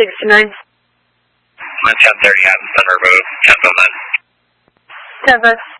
69. 1030 hasn't been removed. 10 on that. 10-5.